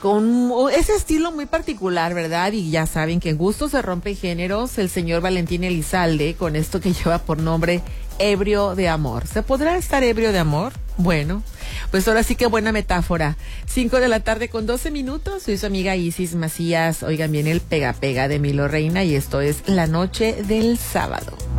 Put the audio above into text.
con ese estilo muy particular, ¿verdad? Y ya saben que en gusto se rompen géneros, el señor Valentín Elizalde, con esto que lleva por nombre Ebrio de Amor. ¿Se podrá estar ebrio de amor? Bueno, pues ahora sí que buena metáfora. 5:12 p.m. Soy su amiga Isis Macías. Oigan bien el pega pega de Milo Reina y esto es La Noche del Sábado.